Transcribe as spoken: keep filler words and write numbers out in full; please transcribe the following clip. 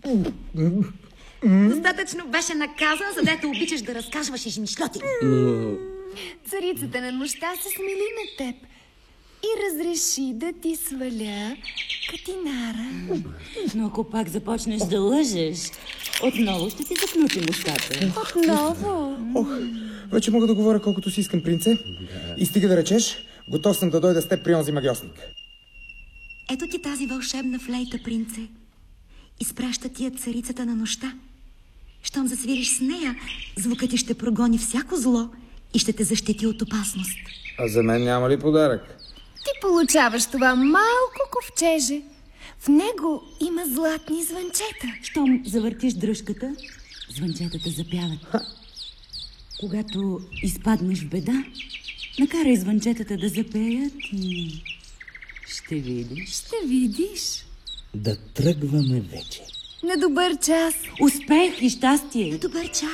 Достатъчно беше наказан, за дето обичаш да разказваш измишлоти. Царицата на нощта се смили на теб и разреши да ти сваля катинара. Но ако пак започнеш да лъжеш, отново ще ти закнутим устата. Отново? Ох, вече мога да говоря колкото си искам, принце. Да. И стига да речеш, готов съм да дойда с теб при онзи магиосник. Ето ти тази вълшебна флейта, принце. Изпраща ти я царицата на нощта. Щом засвириш с нея, звукът ти ще прогони всяко зло и ще те защити от опасност. А за мен няма ли подарък? Ти получаваш това малко ковчеже. В него има златни звънчета. Щом завъртиш дръжката, звънчетата запяват. Ха. Когато изпаднеш в беда, накарай звънчетата да запеят и ще видиш. Ще видиш. Да тръгваме вече. На добър час. Успех и щастие. На добър час.